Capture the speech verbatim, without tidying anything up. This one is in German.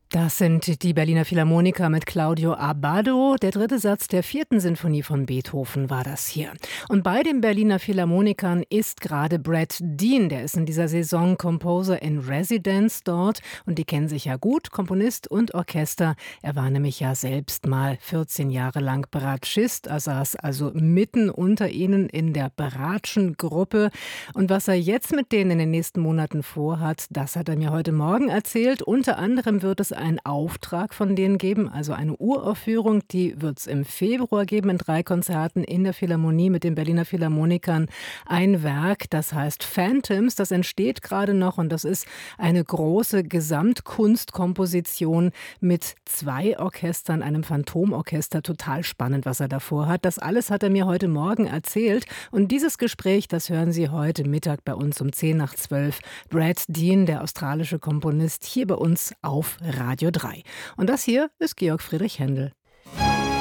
Das sind die Berliner Philharmoniker mit Claudio Abbado. Der dritte Satz der vierten Sinfonie von Beethoven war das hier. Und bei den Berliner Philharmonikern ist gerade Brad Dean. Der ist in dieser Saison Composer in Residence dort. Und die kennen sich ja gut, Komponist und Orchester. Er war nämlich ja selbst mal vierzehn Jahre lang Bratschist. Er saß also mitten unter ihnen in der Bratschen-Gruppe. Und was er jetzt mit denen in den nächsten Monaten vorhat, das hat er mir heute Morgen erzählt. Unter anderem wird es einen Auftrag von denen geben, also eine Uraufführung, die wird es im Februar geben in drei Konzerten in der Philharmonie mit den Berliner Philharmonikern. Ein Werk, das heißt Phantoms, das entsteht gerade noch und das ist eine große Gesamtkunstkomposition mit zwei Orchestern, einem Phantomorchester. Total spannend, was er davor hat. Das alles hat er mir heute Morgen erzählt und dieses Gespräch, das hören Sie heute Mittag bei uns um zehn nach zwölf. Brad Dean, der australische Komponist, hier bei uns auf Radio drei. Und das hier ist Georg Friedrich Händel.